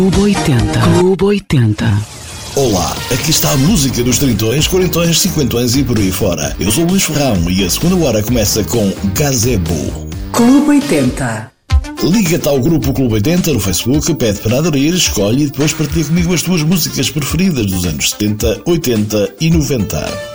Clube 80. Clube 80. Olá, aqui está a música dos tritões, quarentões, cinquentões e por aí fora. Eu sou o Luís Ferrão e a segunda hora começa com Gazebo. Clube 80. Liga-te ao grupo Clube 80 no Facebook, pede para aderir, escolhe e depois partilha comigo as tuas músicas preferidas dos anos 70, 80 e 90.